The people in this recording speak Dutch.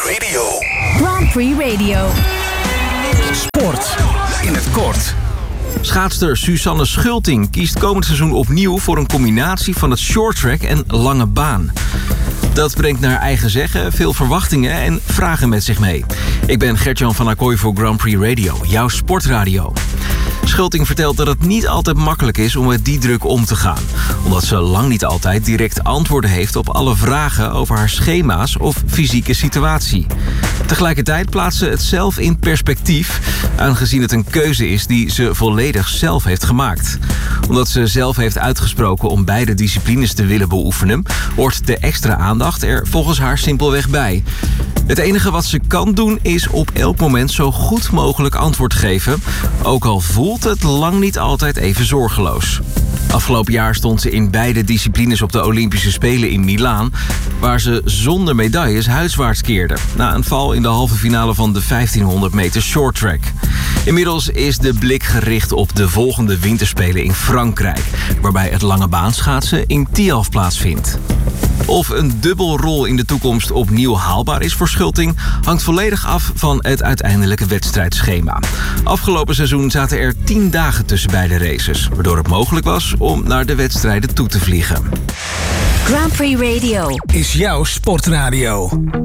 Radio. Grand Prix Radio. Sport in het kort. Schaatster Suzanne Schulting kiest komend seizoen opnieuw voor een combinatie van het shorttrack en lange baan. Dat brengt naar eigen zeggen veel verwachtingen en vragen met zich mee. Ik ben Gert-Jan van Acquoy voor Grand Prix Radio, jouw sportradio. Schulting vertelt dat het niet altijd makkelijk is om met die druk om te gaan. Omdat ze lang niet altijd direct antwoorden heeft op alle vragen over haar schema's of fysieke situatie. Tegelijkertijd plaatst ze het zelf in perspectief, aangezien het een keuze is die ze volledig zelf heeft gemaakt. Omdat ze zelf heeft uitgesproken om beide disciplines te willen beoefenen, hoort de extra aandacht er volgens haar simpelweg bij. Het enige wat ze kan doen is op elk moment zo goed mogelijk antwoord geven, ook al voelt het lang niet altijd even zorgeloos. Afgelopen jaar stond ze in beide disciplines op de Olympische Spelen in Milaan, waar ze zonder medailles huiswaarts keerde, na een val in de halve finale van de 1500 meter shorttrack. Inmiddels is de blik gericht op de volgende winterspelen in Frankrijk, waarbij het lange baanschaatsen in Tialf plaatsvindt. Of een dubbelrol in de toekomst opnieuw haalbaar is voor Schulting, hangt volledig af van het uiteindelijke wedstrijdschema. Afgelopen seizoen zaten er 10 dagen tussen beide races, waardoor het mogelijk was om naar de wedstrijden toe te vliegen. Grand Prix Radio Is jouw sportradio.